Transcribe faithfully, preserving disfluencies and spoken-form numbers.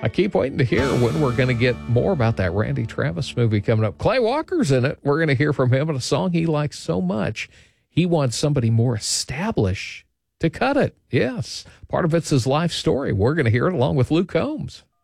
I keep waiting to hear when we're going to get more about that Randy Travis movie coming up. Clay Walker's in it. We're going to hear from him in a song he likes so much. He wants somebody more established to cut it. Yes, part of it's his life story. We're going to hear it along with Luke Combs.